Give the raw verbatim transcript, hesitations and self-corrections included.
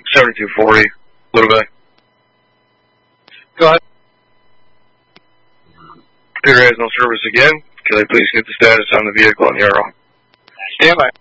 seventy-two forty, Blue Bay. Go ahead. Computer has no service again. Can I please get the status on the vehicle on the arrow? Stand by.